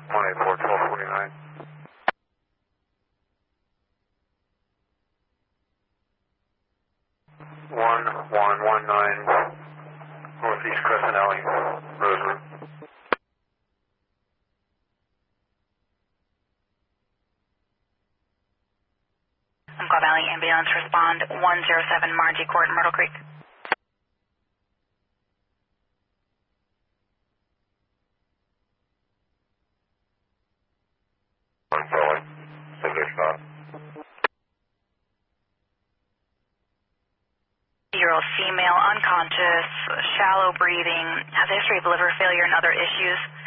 184-1249. 1119 Northeast Crescent Alley, Rosewood. Umpqua Valley Ambulance respond 107 Margie Court, Myrtle Creek. Unsullied, subject shot. 50-year-old female, unconscious, shallow breathing, has a history of liver failure and other issues.